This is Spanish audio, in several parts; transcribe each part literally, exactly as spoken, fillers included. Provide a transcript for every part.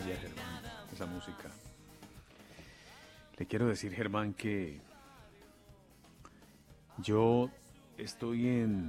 maravilla, Germán, esa música. Le quiero decir, Germán, que yo estoy en,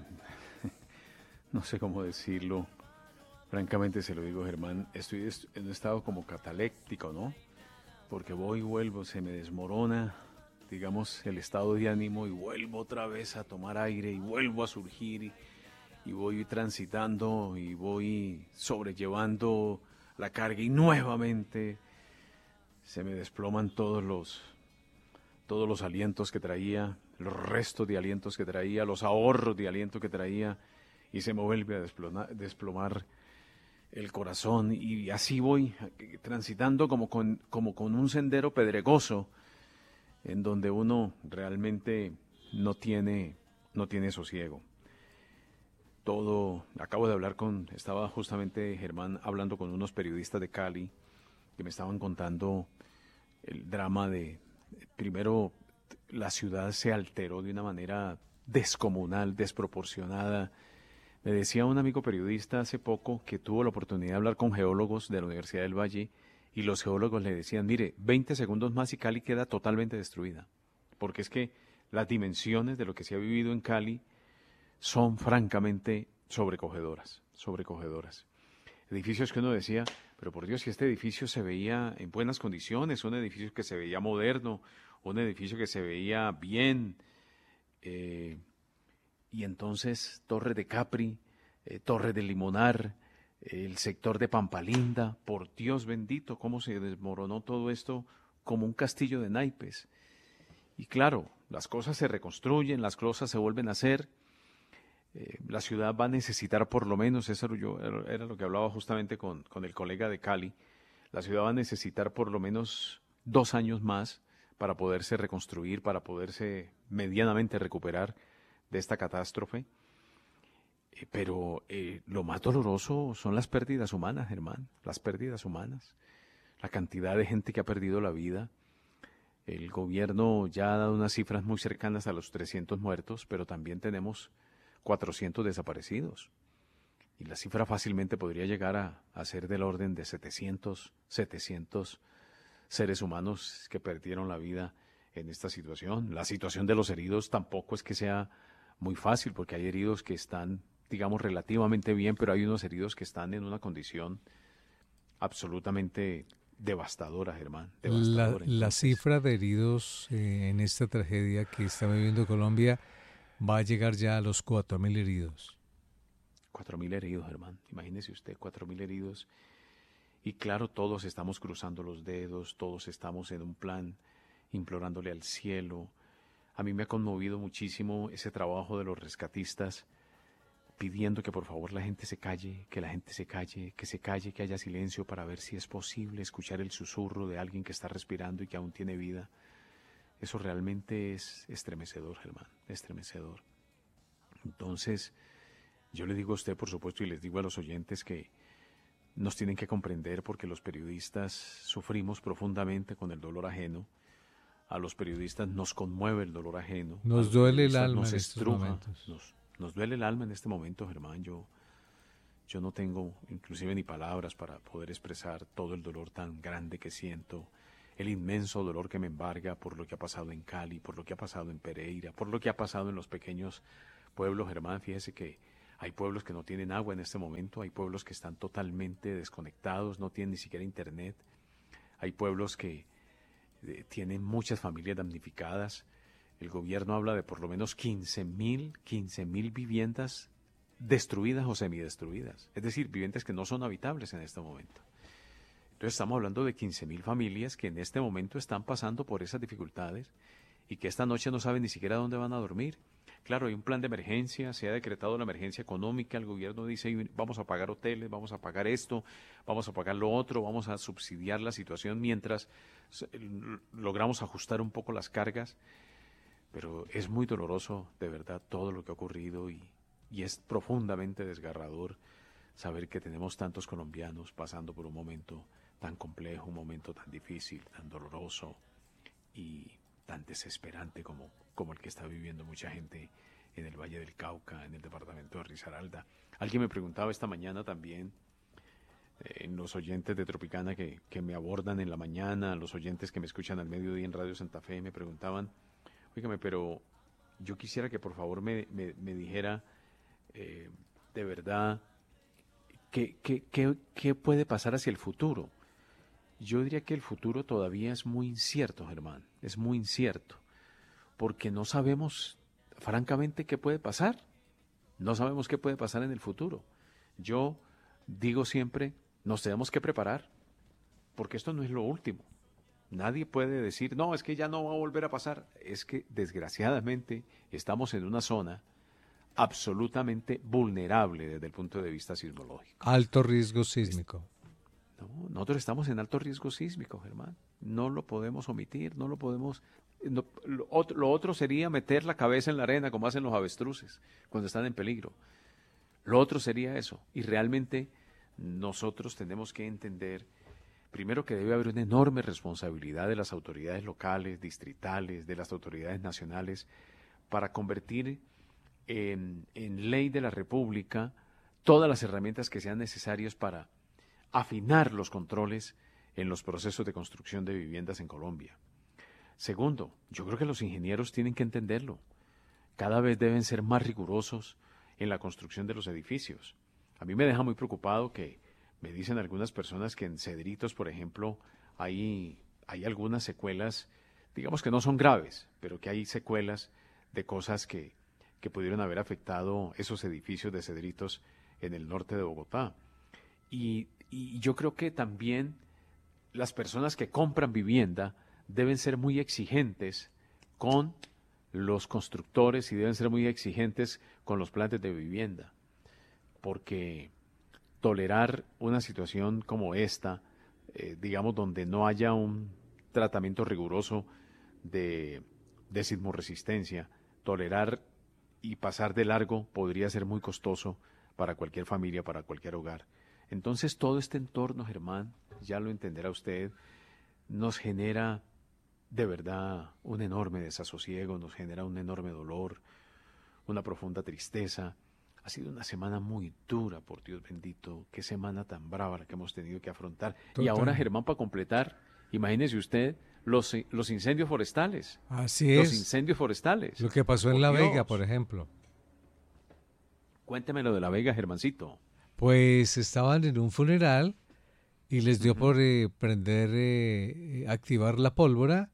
no sé cómo decirlo, francamente se lo digo, Germán, estoy en un estado como cataléptico, ¿no? Porque voy y vuelvo, se me desmorona, digamos, el estado de ánimo y vuelvo otra vez a tomar aire y vuelvo a surgir y, y voy transitando y voy sobrellevando la carga y nuevamente se me desploman todos los, todos los alientos que traía, los restos de alientos que traía, los ahorros de aliento que traía y se me vuelve a desplomar, desplomar el corazón y así voy transitando como con, como con un sendero pedregoso en donde uno realmente no tiene, no tiene sosiego. Todo, acabo de hablar con, estaba justamente Germán hablando con unos periodistas de Cali que me estaban contando el drama de, primero, la ciudad se alteró de una manera descomunal, desproporcionada. Me decía un amigo periodista hace poco que tuvo la oportunidad de hablar con geólogos de la Universidad del Valle y los geólogos le decían, mire, veinte segundos más y Cali queda totalmente destruida. Porque es que las dimensiones de lo que se ha vivido en Cali son francamente sobrecogedoras, sobrecogedoras. Edificios que uno decía, pero por Dios, si este edificio se veía en buenas condiciones, un edificio que se veía moderno, un edificio que se veía bien, eh, y entonces Torre de Capri, eh, Torre de Limonar, eh, el sector de Pampalinda, por Dios bendito, cómo se desmoronó todo esto como un castillo de naipes. Y claro, las cosas se reconstruyen, las cosas se vuelven a hacer. Eh, la ciudad va a necesitar por lo menos, eso yo, era lo que hablaba justamente con, con el colega de Cali, la ciudad va a necesitar por lo menos dos años más para poderse reconstruir, para poderse medianamente recuperar de esta catástrofe. Eh, pero eh, lo más doloroso son las pérdidas humanas, Germán, las pérdidas humanas, la cantidad de gente que ha perdido la vida. El gobierno ya ha dado unas cifras muy cercanas a los trescientos muertos, pero también tenemos cuatrocientos desaparecidos. Y la cifra fácilmente podría llegar a, a ser del orden de setecientos, setecientos seres humanos que perdieron la vida en esta situación. La situación de los heridos tampoco es que sea muy fácil, porque hay heridos que están, digamos, relativamente bien, pero hay unos heridos que están en una condición absolutamente devastadora, Germán, La, devastadora. la Entonces, cifra de heridos eh, en esta tragedia que está viviendo Colombia va a llegar ya a los cuatro mil heridos. cuatro mil heridos, Germán. Imagínese usted, cuatro mil heridos. Y claro, todos estamos cruzando los dedos, todos estamos en un plan implorándole al cielo. A mí me ha conmovido muchísimo ese trabajo de los rescatistas pidiendo que por favor la gente se calle, que la gente se calle, que se calle, que haya silencio para ver si es posible escuchar el susurro de alguien que está respirando y que aún tiene vida. Eso realmente es estremecedor, Germán, estremecedor. Entonces, yo le digo a usted, por supuesto, y les digo a los oyentes que nos tienen que comprender porque los periodistas sufrimos profundamente con el dolor ajeno. A los periodistas nos conmueve el dolor ajeno. A Nos los duele el periodistas alma nos en estos estruja, momentos. nos, nos duele el alma en este momento, Germán. Yo, yo no tengo inclusive ni palabras para poder expresar todo el dolor tan grande que siento, el inmenso dolor que me embarga por lo que ha pasado en Cali, por lo que ha pasado en Pereira, por lo que ha pasado en los pequeños pueblos, Germán. Fíjese que hay pueblos que no tienen agua en este momento, hay pueblos que están totalmente desconectados, no tienen ni siquiera internet, hay pueblos que eh, tienen muchas familias damnificadas. El gobierno habla de por lo menos quince mil, quince mil viviendas destruidas o semidestruidas, es decir, viviendas que no son habitables en este momento. Entonces estamos hablando de quince mil familias que en este momento están pasando por esas dificultades y que esta noche no saben ni siquiera dónde van a dormir. Claro, hay un plan de emergencia, se ha decretado la emergencia económica, el gobierno dice vamos a pagar hoteles, vamos a pagar esto, vamos a pagar lo otro, vamos a subsidiar la situación mientras logramos ajustar un poco las cargas, pero es muy doloroso de verdad todo lo que ha ocurrido y, y es profundamente desgarrador saber que tenemos tantos colombianos pasando por un momento tan complejo, un momento tan difícil, tan doloroso y tan desesperante como, como el que está viviendo mucha gente en el Valle del Cauca, en el departamento de Risaralda. Alguien me preguntaba esta mañana también eh, en los oyentes de Tropicana que, que me abordan en la mañana, los oyentes que me escuchan al mediodía en Radio Santa Fe, me preguntaban, oígame, pero yo quisiera que por favor me, me, me dijera eh, de verdad qué, qué, qué, qué puede pasar hacia el futuro. Yo diría que el futuro todavía es muy incierto, Germán, es muy incierto, porque no sabemos francamente qué puede pasar, no sabemos qué puede pasar en el futuro. Yo digo siempre, nos tenemos que preparar, porque esto no es lo último. Nadie puede decir, no, es que ya no va a volver a pasar. Es que desgraciadamente estamos en una zona absolutamente vulnerable desde el punto de vista sismológico. Alto riesgo sísmico. No, nosotros estamos en alto riesgo sísmico, Germán. No lo podemos omitir, no lo podemos... No, lo, otro, lo otro sería meter la cabeza en la arena como hacen los avestruces cuando están en peligro. Lo otro sería eso. Y realmente nosotros tenemos que entender, primero, que debe haber una enorme responsabilidad de las autoridades locales, distritales, de las autoridades nacionales, para convertir en, en ley de la República todas las herramientas que sean necesarias para afinar los controles en los procesos de construcción de viviendas en Colombia. Segundo, yo creo que los ingenieros tienen que entenderlo. Cada vez deben ser más rigurosos en la construcción de los edificios. A mí me deja muy preocupado que me dicen algunas personas que en Cedritos, por ejemplo, hay, hay algunas secuelas, digamos que no son graves, pero que hay secuelas de cosas que, que pudieron haber afectado esos edificios de Cedritos en el norte de Bogotá. Y, y yo creo que también las personas que compran vivienda deben ser muy exigentes con los constructores y deben ser muy exigentes con los planes de vivienda, porque tolerar una situación como esta, eh, digamos, donde no haya un tratamiento riguroso de, de sismorresistencia, tolerar y pasar de largo podría ser muy costoso para cualquier familia, para cualquier hogar. Entonces todo este entorno, Germán, ya lo entenderá usted, nos genera de verdad un enorme desasosiego, nos genera un enorme dolor, una profunda tristeza. Ha sido una semana muy dura, por Dios bendito, qué semana tan brava la que hemos tenido que afrontar. Total. Y ahora, Germán, para completar, imagínese usted los, los incendios forestales. Así los es. Los incendios forestales. Lo que pasó por en La Dios. Vega, por ejemplo. Cuénteme lo de La Vega, Germancito. Pues estaban en un funeral y les dio uh-huh. por eh, prender, eh, activar la pólvora,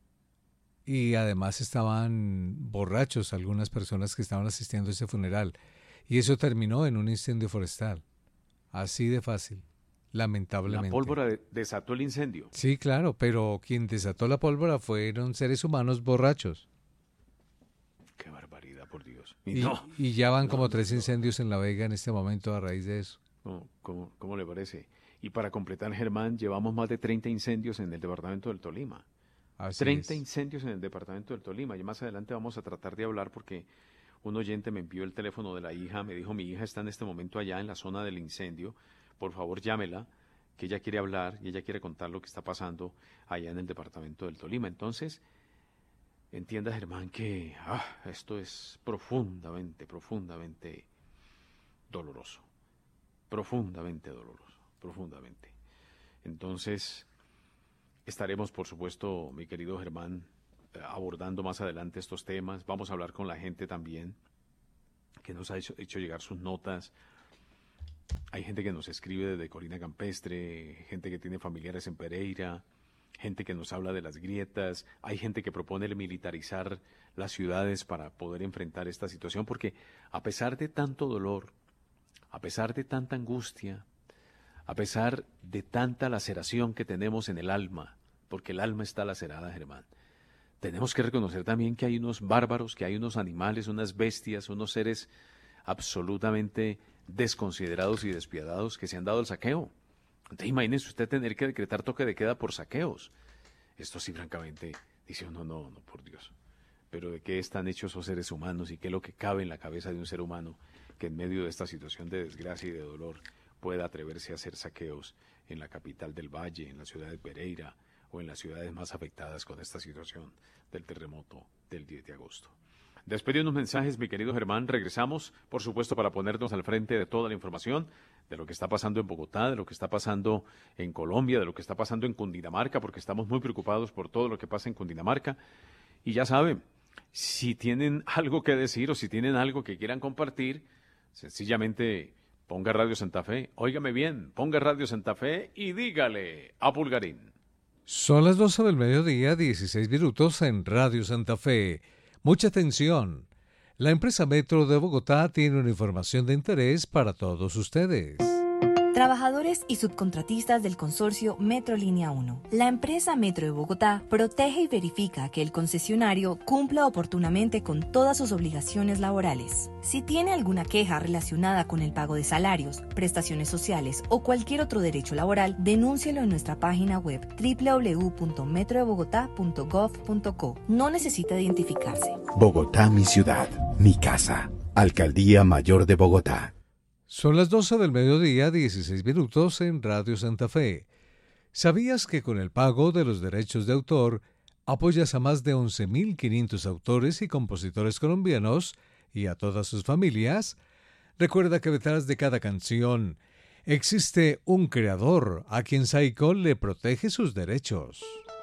y además estaban borrachos algunas personas que estaban asistiendo a ese funeral. Y eso terminó en un incendio forestal. Así de fácil, lamentablemente. ¿La pólvora de- desató el incendio? Sí, claro, pero quien desató la pólvora fueron seres humanos borrachos. Qué barbaridad, por Dios. Y, y, no, y ya van no, como tres no. incendios en La Vega en este momento a raíz de eso. No, ¿cómo, ¿Cómo le parece? Y para completar, Germán, llevamos más de treinta incendios en el departamento del Tolima. Así treinta es. incendios en el departamento del Tolima. Y más adelante vamos a tratar de hablar porque un oyente me envió el teléfono de la hija, me dijo, mi hija está en este momento allá en la zona del incendio, por favor llámela, que ella quiere hablar y ella quiere contar lo que está pasando allá en el departamento del Tolima. Entonces, entienda, Germán, que ah, esto es profundamente, profundamente doloroso, profundamente doloroso, profundamente. Entonces, estaremos, por supuesto, mi querido Germán, abordando más adelante estos temas. Vamos a hablar con la gente también que nos ha hecho, hecho llegar sus notas. Hay gente que nos escribe desde Colina Campestre, gente que tiene familiares en Pereira, gente que nos habla de las grietas, hay gente que propone militarizar las ciudades para poder enfrentar esta situación, porque a pesar de tanto dolor, a pesar de tanta angustia, a pesar de tanta laceración que tenemos en el alma, porque el alma está lacerada, Germán, tenemos que reconocer también que hay unos bárbaros, que hay unos animales, unas bestias, unos seres absolutamente desconsiderados y despiadados que se han dado el saqueo. Entonces imagínese usted tener que decretar toque de queda por saqueos. Esto sí, francamente, dice uno, no, no, por Dios. Pero ¿de qué están hechos esos seres humanos y qué es lo que cabe en la cabeza de un ser humano que en medio de esta situación de desgracia y de dolor pueda atreverse a hacer saqueos en la capital del Valle, en la ciudad de Pereira, o en las ciudades más afectadas con esta situación del terremoto del diez de agosto. Después de unos mensajes, mi querido Germán, regresamos, por supuesto, para ponernos al frente de toda la información de lo que está pasando en Bogotá, de lo que está pasando en Colombia, de lo que está pasando en Cundinamarca, porque estamos muy preocupados por todo lo que pasa en Cundinamarca. Y ya saben, si tienen algo que decir o si tienen algo que quieran compartir, sencillamente ponga Radio Santa Fe, óigame bien, ponga Radio Santa Fe y dígale a Pulgarín. Son las doce del mediodía, dieciséis minutos en Radio Santa Fe. Mucha atención. La empresa Metro de Bogotá tiene una información de interés para todos ustedes. Trabajadores y subcontratistas del consorcio Metro Línea uno. La empresa Metro de Bogotá protege y verifica que el concesionario cumpla oportunamente con todas sus obligaciones laborales. Si tiene alguna queja relacionada con el pago de salarios, prestaciones sociales o cualquier otro derecho laboral, denúncielo en nuestra página web doble u doble u doble u punto metro de bogotá punto gov punto co. No necesita identificarse. Bogotá, mi ciudad, mi casa. Alcaldía Mayor de Bogotá. Son las doce del mediodía, dieciséis minutos en Radio Santa Fe. ¿Sabías que con el pago de los derechos de autor apoyas a más de once mil quinientos autores y compositores colombianos y a todas sus familias? Recuerda que detrás de cada canción existe un creador a quien Saico le protege sus derechos.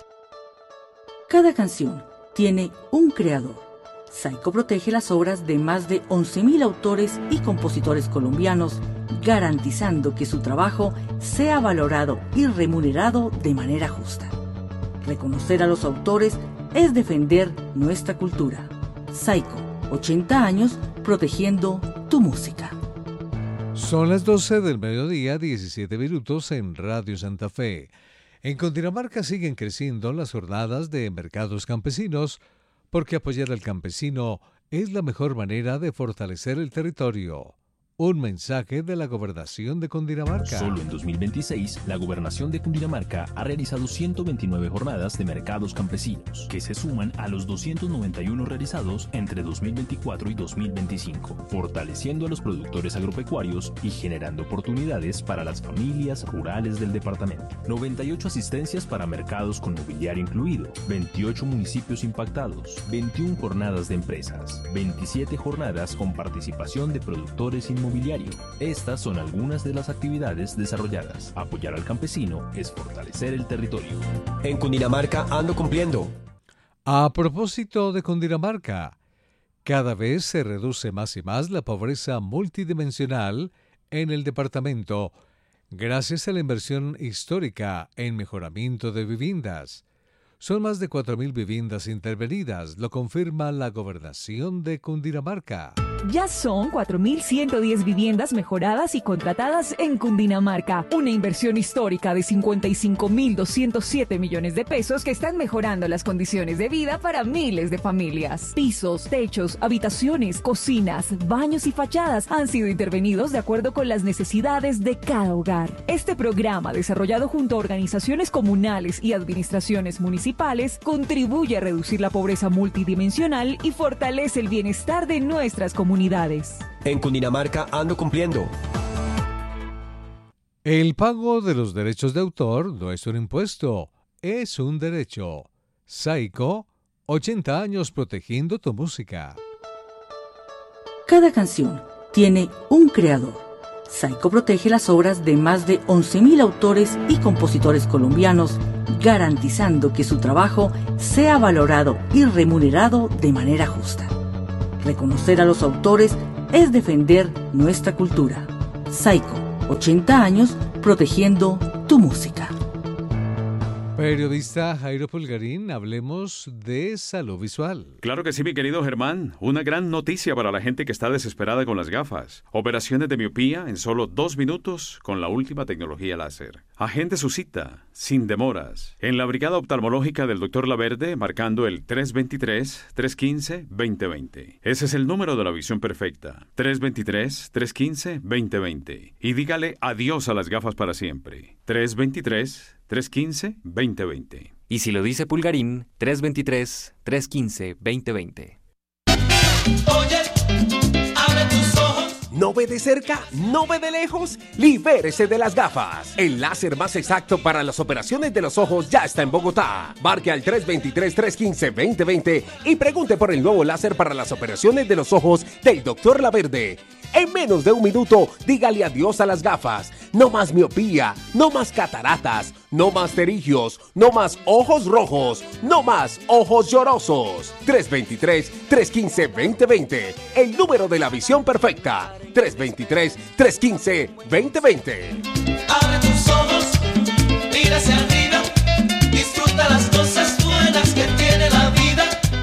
Cada canción tiene un creador. Saico protege las obras de más de once mil autores y compositores colombianos, garantizando que su trabajo sea valorado y remunerado de manera justa. Reconocer a los autores es defender nuestra cultura. Saico, ochenta años protegiendo tu música. Son las doce del mediodía, diecisiete minutos en Radio Santa Fe. En Cundinamarca siguen creciendo las jornadas de mercados campesinos, porque apoyar al campesino es la mejor manera de fortalecer el territorio. Un mensaje de la Gobernación de Cundinamarca. Solo en dos mil veintiséis, la Gobernación de Cundinamarca ha realizado ciento veintinueve jornadas de mercados campesinos, que se suman a los doscientos noventa y uno realizados entre dos mil veinticuatro y dos mil veinticinco, fortaleciendo a los productores agropecuarios y generando oportunidades para las familias rurales del departamento. noventa y ocho asistencias para mercados con mobiliario incluido, veintiocho municipios impactados, veintiuna jornadas de empresas, veintisiete jornadas con participación de productores inmobiliarios. Inmobiliario. Estas son algunas de las actividades desarrolladas. Apoyar al campesino es fortalecer el territorio. En Cundinamarca ando cumpliendo. A propósito de Cundinamarca, cada vez se reduce más y más la pobreza multidimensional en el departamento, gracias a la inversión histórica en mejoramiento de viviendas. Son más de cuatro mil viviendas intervenidas, lo confirma la Gobernación de Cundinamarca. Ya son cuatro mil ciento diez viviendas mejoradas y contratadas en Cundinamarca, una inversión histórica de cincuenta y cinco mil doscientos siete millones de pesos que están mejorando las condiciones de vida para miles de familias. Pisos, techos, habitaciones, cocinas, baños y fachadas han sido intervenidos de acuerdo con las necesidades de cada hogar. Este programa, desarrollado junto a organizaciones comunales y administraciones municipales, contribuye a reducir la pobreza multidimensional y fortalece el bienestar de nuestras comunidades. Unidades. En Cundinamarca ando cumpliendo. El pago de los derechos de autor no es un impuesto, es un derecho. Saico, ochenta años protegiendo tu música. Cada canción tiene un creador. Saico protege las obras de más de once mil autores y compositores colombianos, garantizando que su trabajo sea valorado y remunerado de manera justa. Reconocer a los autores es defender nuestra cultura. Saico, ochenta años protegiendo tu música. Periodista Jairo Pulgarín, hablemos de salud visual. Claro que sí, mi querido Germán. Una gran noticia para la gente que está desesperada con las gafas. Operaciones de miopía en solo dos minutos con la última tecnología láser. Agende su cita, sin demoras, en la Brigada Oftalmológica del doctor Laverde, marcando el tres dos tres, tres uno cinco, dos cero dos cero. Ese es el número de la visión perfecta. tres dos tres, tres uno cinco, dos cero dos cero. Y dígale adiós a las gafas para siempre. tres dos tres, tres uno cinco, dos cero dos cero. Y si lo dice Pulgarín, tres dos tres, tres uno cinco, dos cero dos cero. Oye, abre tus ojos. ¿No ve de cerca? ¿No ve de lejos? Libérese de las gafas. El láser más exacto para las operaciones de los ojos ya está en Bogotá. Marque al tres dos tres, tres uno cinco, dos cero dos cero y pregunte por el nuevo láser para las operaciones de los ojos del doctor Laverde. En menos de un minuto, dígale adiós a las gafas. No más miopía, no más cataratas, no más pterigios, no más ojos rojos, no más ojos llorosos. tres dos tres, tres uno cinco, dos cero dos cero. El número de la visión perfecta. tres dos tres, tres uno cinco, dos cero dos cero. Abre tus ojos, mira hacia arriba, disfruta las cosas buenas que tiene la vida.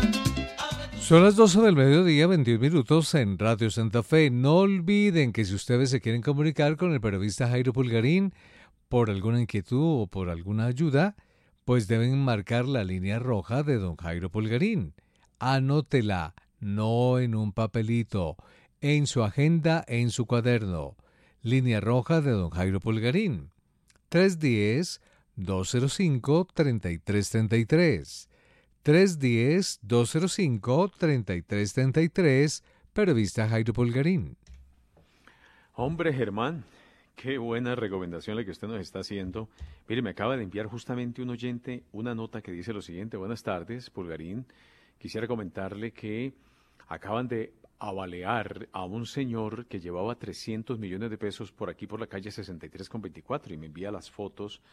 Son las doce del mediodía, veintiún minutos en Radio Santa Fe. No olviden que si ustedes se quieren comunicar con el periodista Jairo Pulgarín por alguna inquietud o por alguna ayuda, pues deben marcar la línea roja de don Jairo Pulgarín. Anótela, no en un papelito, en su agenda, en su cuaderno. Línea roja de don Jairo Pulgarín. tres uno cero, dos cero cinco, tres tres tres tres. tres uno cero, dos cero cinco, tres tres tres tres, periodista Jairo Pulgarín. Hombre, Germán, qué buena recomendación la que usted nos está haciendo. Mire, me acaba de enviar justamente un oyente una nota que dice lo siguiente. Buenas tardes, Pulgarín. Quisiera comentarle que acaban de avalear a un señor que llevaba trescientos millones de pesos por aquí por la calle sesenta y tres con veinticuatro y me envía las fotos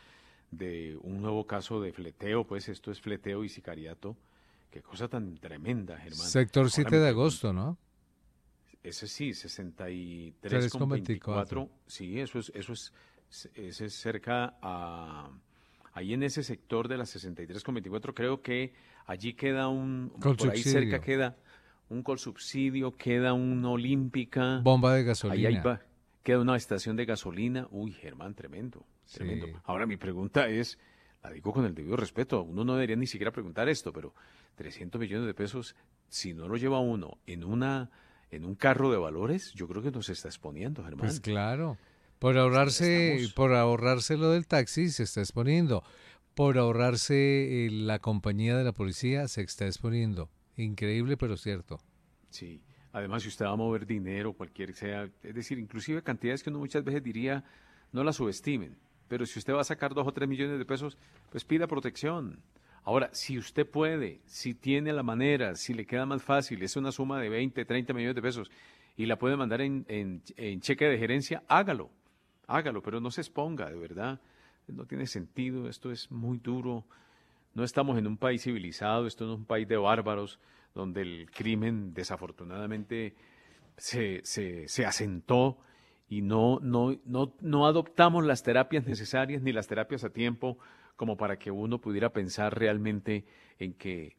de un nuevo caso de fleteo, pues esto es fleteo y sicariato. Qué cosa tan tremenda, Germán. Sector siete de agosto, ¿no? Ese sí, sesenta y tres con veinticuatro. Sí, eso es, eso es, ese es cerca a, ahí en ese sector de la sesenta y tres con veinticuatro, creo que allí queda un, por ahí cerca queda un Colsubsidio, queda una Olímpica. Bomba de gasolina. Ahí hay, queda una estación de gasolina. Uy, Germán, tremendo. Tremendo. Sí. Ahora mi pregunta es, la digo con el debido respeto, uno no debería ni siquiera preguntar esto, pero trescientos millones de pesos, si no lo lleva uno en una en un carro de valores, yo creo que nos está exponiendo, Germán. Pues claro, por ahorrarse, Estamos... por ahorrarse lo del taxi se está exponiendo, por ahorrarse eh, la compañía de la policía se está exponiendo. Increíble, pero cierto. Sí. Además, si usted va a mover dinero, cualquier sea, es decir, inclusive cantidades que uno muchas veces diría, no la subestimen. Pero si usted va a sacar dos o tres millones de pesos, pues pida protección. Ahora, si usted puede, si tiene la manera, si le queda más fácil, es una suma de veinte, treinta millones de pesos y la puede mandar en, en, en cheque de gerencia, hágalo, hágalo, pero no se exponga, de verdad. No tiene sentido, esto es muy duro. No estamos en un país civilizado, esto no es un país de bárbaros, donde el crimen desafortunadamente se, se, se asentó y no, no, no, no adoptamos las terapias necesarias ni las terapias a tiempo como para que uno pudiera pensar realmente en que,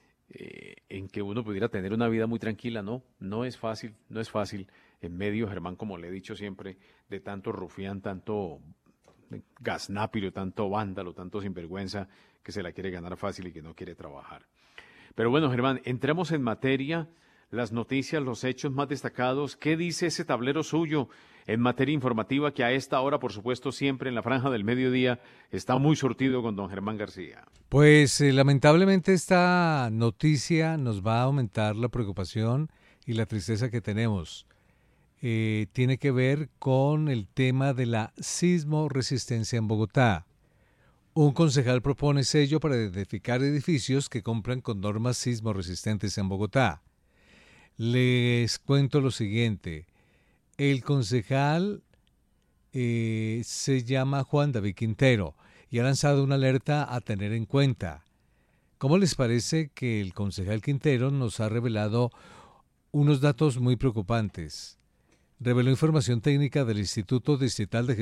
eh, en que uno pudiera tener una vida muy tranquila. No, no es fácil, no es fácil en medio, Germán, como le he dicho siempre, de tanto rufián, tanto gaznápiro, tanto vándalo, tanto sinvergüenza que se la quiere ganar fácil y que no quiere trabajar. Pero bueno, Germán, entremos en materia, las noticias, los hechos más destacados. ¿Qué dice ese tablero suyo en materia informativa que a esta hora, por supuesto, siempre en la franja del mediodía está muy surtido con don Germán García? Pues eh, lamentablemente esta noticia nos va a aumentar la preocupación y la tristeza que tenemos. Eh, tiene que ver con el tema de la sismo resistencia en Bogotá. Un concejal propone sello para identificar edificios que cumplan con normas sismo resistentes en Bogotá. Les cuento lo siguiente. El concejal eh, se llama Juan David Quintero y ha lanzado una alerta a tener en cuenta. ¿Cómo les parece que el concejal Quintero nos ha revelado unos datos muy preocupantes? Reveló información técnica del Instituto Distrital de